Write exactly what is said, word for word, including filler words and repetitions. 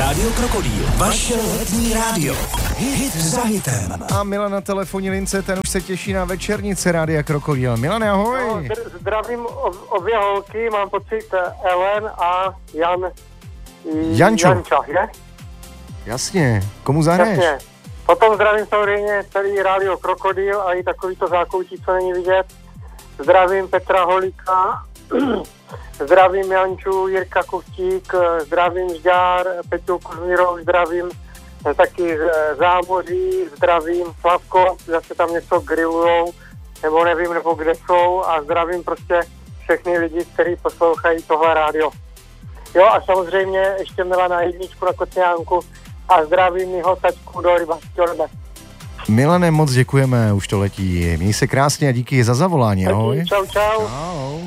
Rádio Krokodýl, vaše letní rádio. Hit za hitem. A Milan na telefonní lince, ten už se těší na večernice Rádia Krokodýl. Milan, ahoj. No, zdravím obě holky, mám pocit Ellen a Jan... Jančo. Janča, že? Jasně, komu zahraješ? Jasně. Potom zdravím samozřejmě celý Rádio Krokodýl a i takovýto zákoutí, co není vidět. Zdravím Petra Holíka, zdravím Janču, Jirka Kustík, zdravím Žďár, Peťu Kuzmírov, zdravím taky Zámoří, zdravím Slavko, zase tam něco grillujou, nebo nevím, nebo kde jsou, a zdravím prostě všechny lidi, kteří poslouchají tohle rádio. Jo, a samozřejmě ještě Milana jedničku na Kocňánku a zdravím mýho tačku do rybářského nebe. Milane, moc děkujeme, už to letí. Měj se krásně a díky za zavolání, ahoj. Čau, čau. Čau.